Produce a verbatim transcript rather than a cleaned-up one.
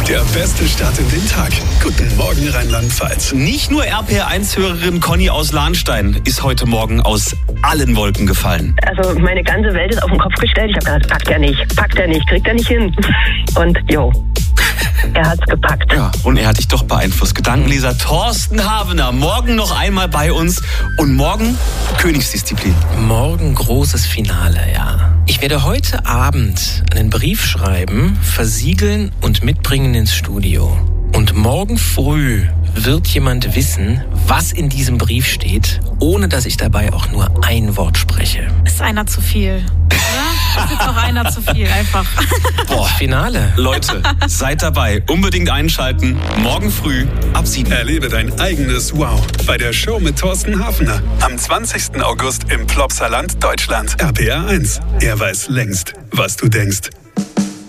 Der beste Start in den Tag. Guten Morgen Rheinland-Pfalz. Nicht nur R P R eins Hörerin Conny aus Lahnstein ist heute Morgen aus allen Wolken gefallen. Also meine ganze Welt ist auf den Kopf gestellt. Ich habe gedacht, packt er nicht, packt er nicht, kriegt er nicht hin. Und jo, er hat's gepackt. Ja, und er hat dich doch beeinflusst. Gedankenleser Thorsten Havener, morgen noch einmal bei uns und morgen Königsdisziplin. Morgen großes Finale, ja. Ich werde heute Abend einen Brief schreiben, versiegeln und mitbringen ins Studio. Und morgen früh wird jemand wissen, was in diesem Brief steht, ohne dass ich dabei auch nur ein Wort spreche. Ist einer zu viel, oder? Ist jetzt noch einer zu viel, einfach. Boah, Finale. Leute, seid dabei. Unbedingt einschalten. Morgen früh ab sieben. Erlebe dein eigenes Wow bei der Show mit Thorsten Havener. Am zwanzigsten August im Plopsaland, Deutschland. R P R eins. Er weiß längst, was du denkst.